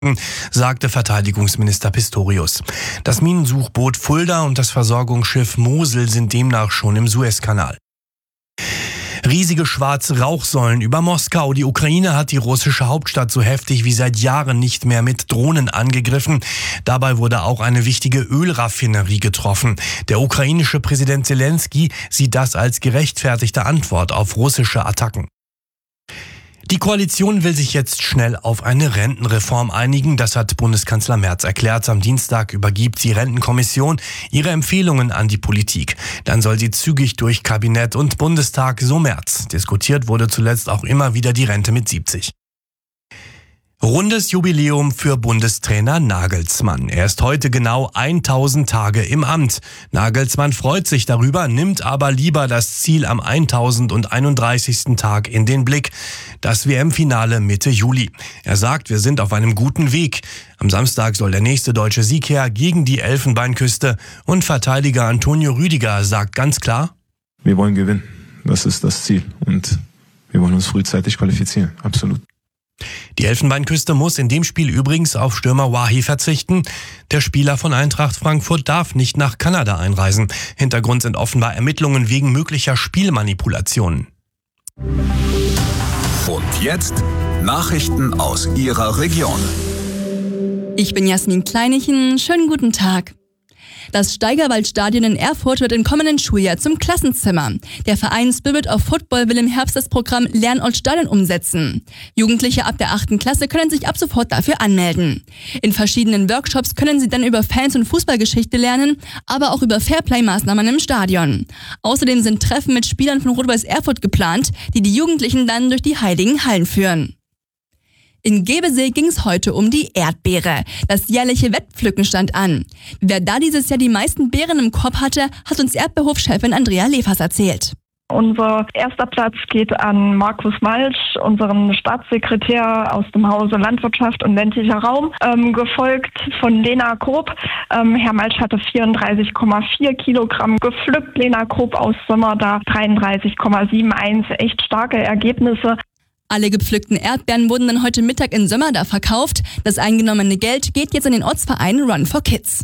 sagte Verteidigungsminister Pistorius. Das Minensuchboot Fulda und das Versorgungsschiff Mosel sind demnach schon im Suezkanal. Riesige schwarze Rauchsäulen über Moskau. Die Ukraine hat die russische Hauptstadt so heftig wie seit Jahren nicht mehr mit Drohnen angegriffen. Dabei wurde auch eine wichtige Ölraffinerie getroffen. Der ukrainische Präsident Zelensky sieht das als gerechtfertigte Antwort auf russische Attacken. Die Koalition will sich jetzt schnell auf eine Rentenreform einigen. Das hat Bundeskanzler Merz erklärt. Am Dienstag übergibt die Rentenkommission ihre Empfehlungen an die Politik. Dann soll sie zügig durch Kabinett und Bundestag, so Merz. Diskutiert wurde zuletzt auch immer wieder die Rente mit 70. Rundes Jubiläum für Bundestrainer Nagelsmann. Er ist heute genau 1000 Tage im Amt. Nagelsmann freut sich darüber, nimmt aber lieber das Ziel am 1031. Tag in den Blick. Das WM-Finale Mitte Juli. Er sagt, wir sind auf einem guten Weg. Am Samstag soll der nächste deutsche Sieg her gegen die Elfenbeinküste. Und Verteidiger Antonio Rüdiger sagt ganz klar: Wir wollen gewinnen. Das ist das Ziel. Und wir wollen uns frühzeitig qualifizieren. Absolut. Die Elfenbeinküste muss in dem Spiel übrigens auf Stürmer Wahi verzichten. Der Spieler von Eintracht Frankfurt darf nicht nach Kanada einreisen. Hintergrund sind offenbar Ermittlungen wegen möglicher Spielmanipulationen. Und jetzt Nachrichten aus Ihrer Region. Ich bin Jasmin Kleinichen. Schönen guten Tag. Das Steigerwaldstadion in Erfurt wird im kommenden Schuljahr zum Klassenzimmer. Der Verein Spirit of Football will im Herbst das Programm Lernort Stadion umsetzen. Jugendliche ab der 8. Klasse können sich ab sofort dafür anmelden. In verschiedenen Workshops können sie dann über Fans- und Fußballgeschichte lernen, aber auch über Fairplay-Maßnahmen im Stadion. Außerdem sind Treffen mit Spielern von Rot-Weiß Erfurt geplant, die Jugendlichen dann durch die heiligen Hallen führen. In Gebesee ging es heute um die Erdbeere. Das jährliche Wettpflücken stand an. Wer da dieses Jahr die meisten Beeren im Korb hatte, hat uns Erdbeerhofchefin Andrea Lefers erzählt. Unser erster Platz geht an Markus Malsch, unseren Staatssekretär aus dem Hause Landwirtschaft und ländlicher Raum, gefolgt von Lena Krob. Herr Malsch hatte 34,4 Kilogramm gepflückt, Lena Krob aus Sommer da 33,71, echt starke Ergebnisse. Alle gepflückten Erdbeeren wurden dann heute Mittag in Sömmerda verkauft. Das eingenommene Geld geht jetzt an den Ortsverein Run for Kids.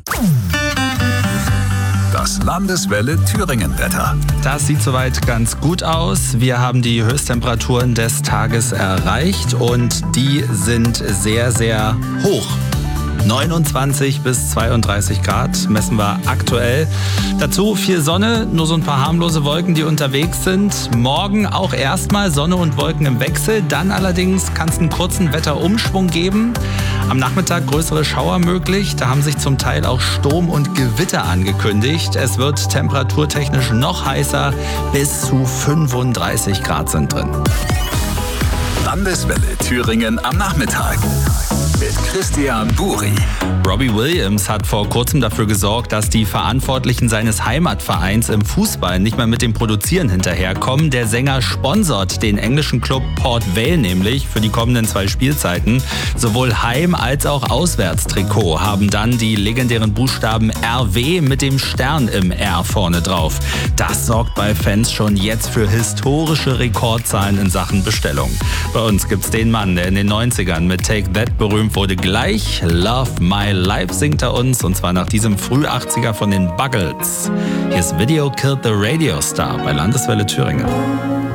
Das Landeswelle Thüringen-Wetter. Das sieht soweit ganz gut aus. Wir haben die Höchsttemperaturen des Tages erreicht und die sind sehr, sehr hoch. 29 bis 32 Grad messen wir aktuell. Dazu viel Sonne, nur so ein paar harmlose Wolken, die unterwegs sind. Morgen auch erstmal Sonne und Wolken im Wechsel. Dann allerdings kann es einen kurzen Wetterumschwung geben. Am Nachmittag größere Schauer möglich. Da haben sich zum Teil auch Sturm und Gewitter angekündigt. Es wird temperaturtechnisch noch heißer. Bis zu 35 Grad sind drin. Landeswelle Thüringen am Nachmittag. Mit Christian Buri. Robbie Williams hat vor kurzem dafür gesorgt, dass die Verantwortlichen seines Heimatvereins im Fußball nicht mehr mit dem Produzieren hinterherkommen. Der Sänger sponsert den englischen Club Port Vale nämlich für die kommenden 2 Spielzeiten. Sowohl Heim- als auch Auswärtstrikot haben dann die legendären Buchstaben RW mit dem Stern im R vorne drauf. Das sorgt bei Fans schon jetzt für historische Rekordzahlen in Sachen Bestellung. Bei uns gibt's den Mann, der in den 90ern mit Take That berühmt wurde. Gleich Love My Life singt er uns, und zwar nach diesem Früh-80er von den Buggles. Hier ist Video Killed the Radio Star bei Landeswelle Thüringen.